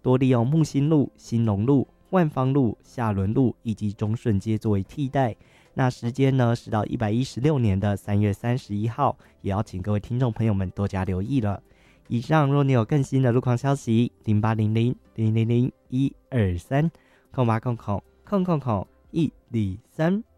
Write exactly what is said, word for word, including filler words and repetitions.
多利用木星路、兴隆路、万芳路、下仑路以及中顺街作为替代。那时间呢是到一百一十六年的三月三十一号，也要请各位听众朋友们多加留意了。以上若你有更新的路况消息，零八零零零零零一二三空八空空空空空一二三。